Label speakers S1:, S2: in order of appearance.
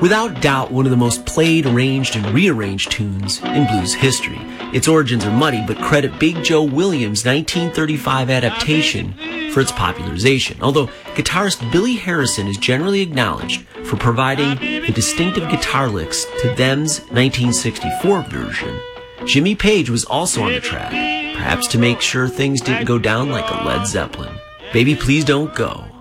S1: Without doubt, one of the most played, arranged, and rearranged tunes in blues history. Its origins are muddy, but credit Big Joe Williams' 1935 adaptation for its popularization, although guitarist Billy Harrison is generally acknowledged for providing the distinctive guitar licks to them's 1964 version. Jimmy Page was also on the track, perhaps to make sure things didn't go down like a Led Zeppelin. Baby Please Don't Go.